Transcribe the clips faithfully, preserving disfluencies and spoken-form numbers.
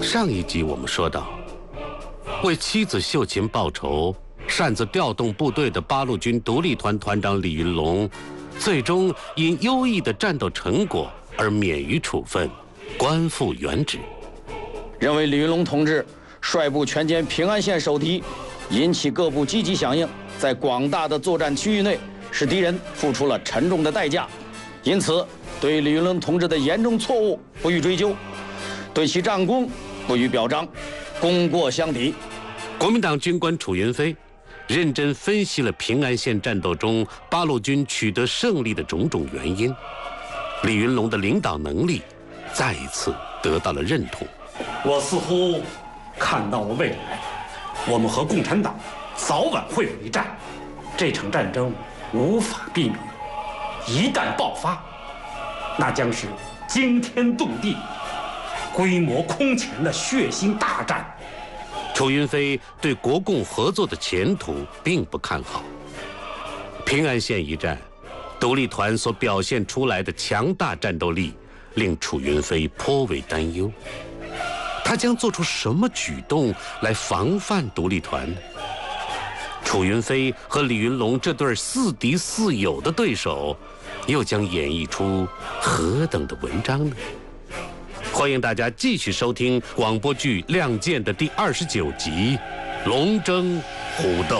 上一集我们说到，为妻子秀琴报仇，擅自调动部队的八路军独立团团长李云龙，最终因优异的战斗成果而免于处分，官复原职。 认为李云龙同志率部全歼平安县守敌，引起各部积极响应，在广大的作战区域内，使敌人付出了沉重的代价，因此对李云龙同志的严重错误不予追究，对其战功不予表彰，功过相抵。 国民党军官楚云飞认真分析了平安县战斗中八路军取得胜利的种种原因，李云龙的领导能力再一次得到了认同。 我似乎看到了未来，我们和共产党早晚会有一战，这场战争无法避免，一旦爆发，那将是惊天动地、规模空前的血腥大战。 楚云飞对国共合作的前途并不看好。平安县一战，独立团所表现出来的强大战斗力，令楚云飞颇为担忧。他将做出什么举动来防范独立团呢？楚云飞和李云龙这对似敌似友的对手，又将演绎出何等的文章呢？欢迎大家继续收听广播剧《亮剑》的第二十九集《龙争虎斗》。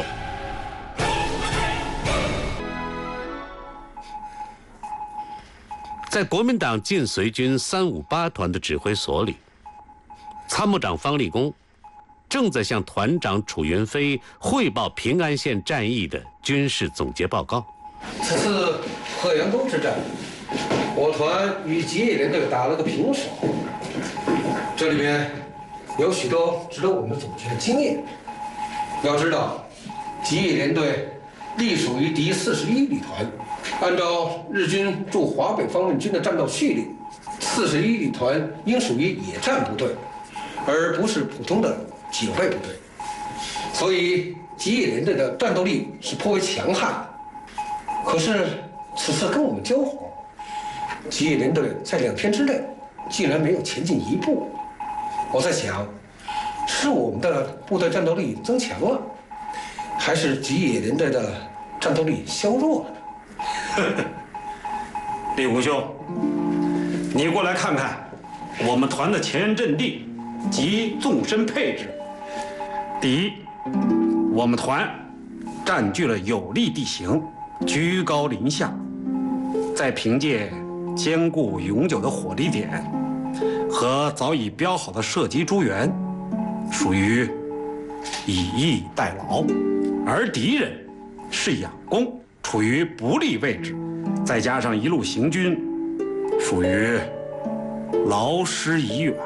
在国民党晋绥军三五八团的指挥所里，参谋长方立功正在向团长楚云飞汇报平安县战役的军事总结报告。 此次贺阳沟之战，我团与吉野联队打了个平手，这里面有许多值得我们总结的经验。要知道，吉野联队隶属于第四十一旅团，按照日军驻华北方面军的战斗序列，四十一旅团应属于野战部队，而不是普通的警卫部队，所以吉野联队的战斗力是颇为强悍的。可是此次跟我们交火，吉野联队在两天之内竟然没有前进一步。我在想，是我们的部队战斗力增强了，还是吉野联队的战斗力削弱了呢？ 李武兄，你过来看看我们团的前沿阵地及纵深配置。第一，我们团占据了有利地形，居高临下，再凭借坚固永久的火力点和早已标好的射击诸元，属于以逸待劳；而敌人是佯攻，处于不利位置，再加上一路行军，属于劳师已远。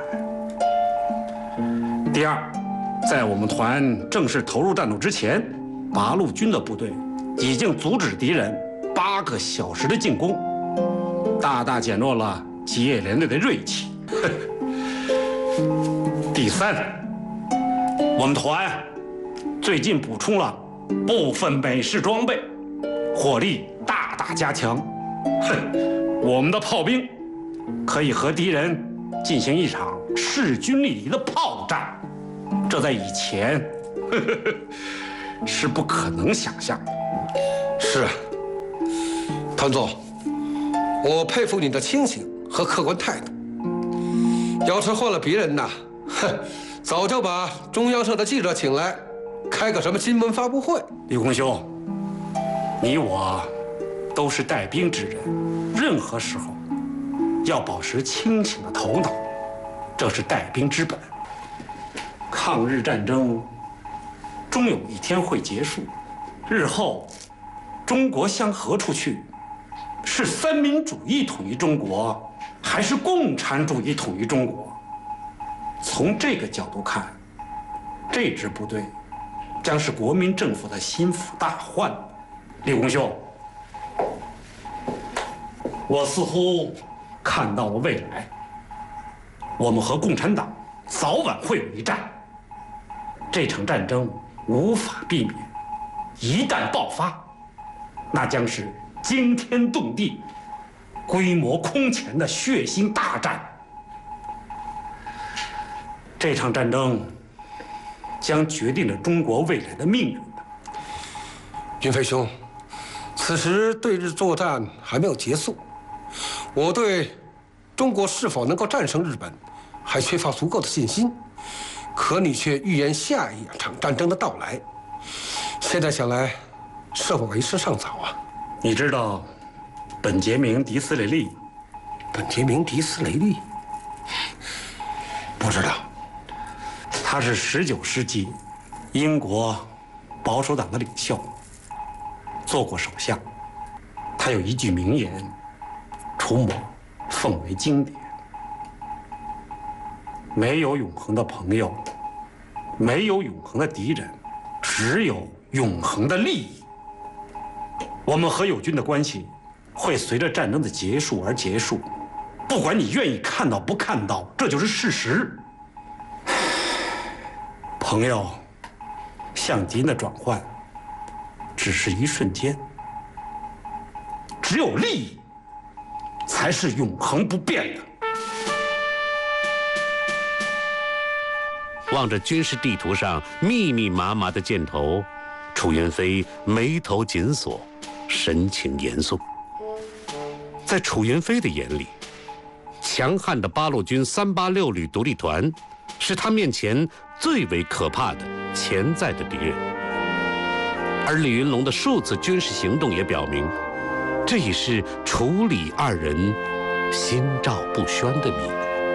第二，在我们团正式投入战斗之前，八路军的部队已经阻止敌人八个小时的进攻，大大减弱了吉野联队的锐气。第三，我们团最近补充了部分美式装备，火力大大加强。哼，我们的炮兵可以和敌人进行一场势均力敌的炮战，这在以前呵呵是不可能想象的。 是啊，团总，我佩服你的清醒和客观态度。要是换了别人呐，哼，早就把中央社的记者请来，开个什么新闻发布会。 李公兄，你我都是带兵之人，任何时候要保持清醒的头脑，这是带兵之本。抗日战争终有一天会结束，日后中国向何处去？是三民主义统一中国，还是共产主义统一中国？从这个角度看，这支部队将是国民政府的心腹大患。李公兄，我似乎看到了未来，我们和共产党早晚会有一战，这场战争无法避免，一旦爆发，那将是惊天动地、规模空前的血腥大战。 这场战争将决定了中国未来的命运。 云飞兄，此时对日作战还没有结束，我对中国是否能够战胜日本还缺乏足够的信心。可你却预言下一场战争的到来，现在想来，是否为时尚早啊？ 你知道本杰明·迪斯雷利？ 本杰明·迪斯雷利？不知道。 他是十九世纪英国保守党的领袖，做过首相。他有一句名言，楚某奉为经典：没有永恒的朋友，没有永恒的敌人，只有永恒的利益。我们和友军的关系会随着战争的结束而结束，不管你愿意看到不看到，这就是事实。朋友向敌人的转换只是一瞬间，只有利益才是永恒不变的。 望着军事地图上密密麻麻的箭头，楚云飞眉头紧锁，神情严肃。在楚云飞的眼里，强悍的八路军三八六旅独立团是他面前最为可怕的潜在的敌人。而李云龙的数次军事行动也表明，这已是楚李二人心照不宣的秘密。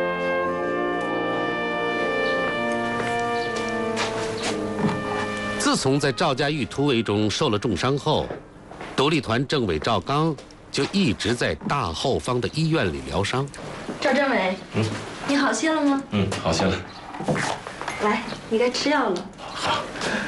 自从在赵家峪突围中受了重伤后，独立团政委赵刚就一直在大后方的医院里疗伤。 赵政委，嗯，你好些了吗？ 嗯，好些了。 来，你该吃药了。 好，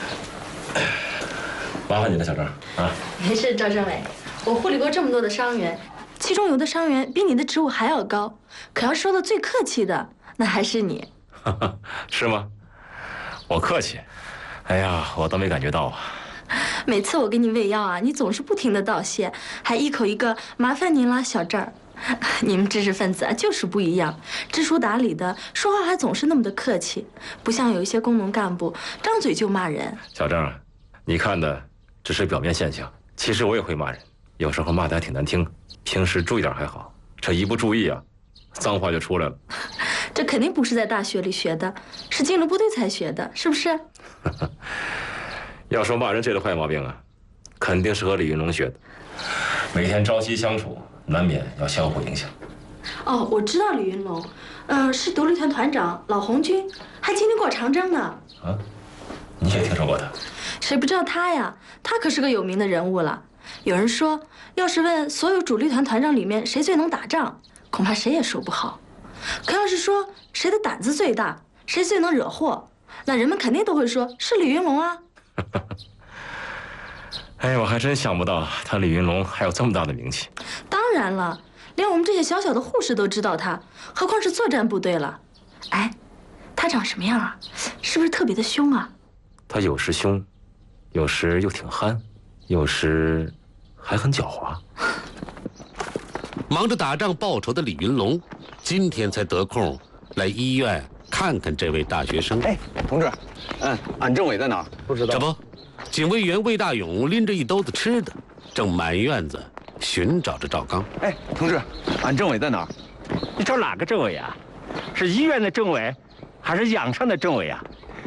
麻烦你了，小郑啊。 没事，赵政委，我护理过这么多的伤员，其中有的伤员比你的职务还要高，可要说的最客气的，那还是你。 是吗？我客气。哎呀，我倒没感觉到啊。 每次我给你喂药啊，你总是不停的道谢，还一口一个麻烦您了，小郑儿。你们知识分子啊，就是不一样，知书达理的，说话还总是那么的客气，不像有一些工农干部，张嘴就骂人。 小郑，你看的只是表面现象，其实我也会骂人，有时候骂的还挺难听。平时注意点还好，这一不注意啊，脏话就出来了。 这肯定不是在大学里学的，是进了部队才学的，是不是？ 要说骂人这个坏毛病啊，肯定是和李云龙学的。每天朝夕相处，难免要相互影响。 哦，我知道李云龙，呃，是独立团团长老红军，还经历过长征呢。 啊，你也听说过他？ 谁不知道他呀？他可是个有名的人物了。有人说，要是问所有主力团团长里面谁最能打仗，恐怕谁也说不好。可要是说谁的胆子最大，谁最能惹祸，那人们肯定都会说是李云龙啊。 哎，我还真想不到他李云龙还有这么大的名气。 当然了，连我们这些小小的护士都知道他，何况是作战部队了。哎，他长什么样啊？是不是特别的凶啊？ 他有时凶，有时又挺憨，有时还很狡猾。 忙着打仗报仇的李云龙，今天才得空来医院看看这位大学生。 哎，同志，嗯，俺政委在哪儿？ 不知道。 这不，警卫员魏大勇拎着一兜子吃的，正满院子寻找着赵刚。 哎，同志，俺政委在哪儿？ 你找哪个政委啊？是医院的政委，还是养伤的政委啊？